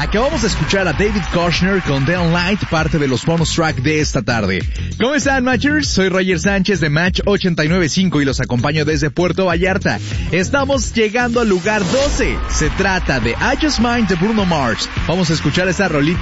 Acabamos de escuchar a David Kushner con Down Light, parte de los bonus track de esta tarde. ¿Cómo están, Matchers? Soy Roger Sánchez de Match 89.5 y los acompaño desde Puerto Vallarta. Estamos llegando al lugar 12. Se trata de I Just Mind de Bruno Mars. Vamos a escuchar esta rolita